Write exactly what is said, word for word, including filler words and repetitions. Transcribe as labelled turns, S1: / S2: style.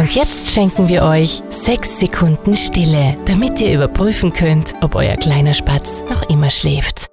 S1: Und jetzt schenken wir euch sechs Sekunden Stille, damit ihr überprüfen könnt, ob euer kleiner Spatz noch immer schläft.